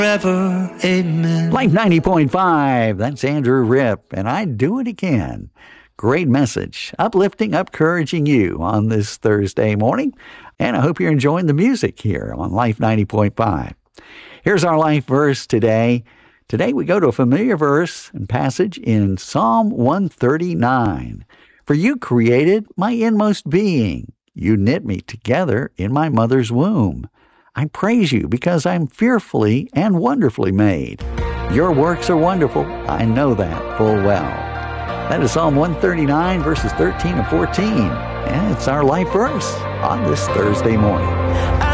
Forever, amen. Life 90.5, that's Andrew Ripp, and I'd do it again. Great message, uplifting, encouraging you on this Thursday morning, and I hope you're enjoying the music here on Life 90.5. Here's our life verse today. Today we go to a familiar verse and passage in Psalm 139. For you created my inmost being. You knit me together in my mother's womb. I praise you because I'm fearfully and wonderfully made. Your works are wonderful. I know that full well. That is Psalm 139, verses 13 and 14. And it's our life verse on this Thursday morning.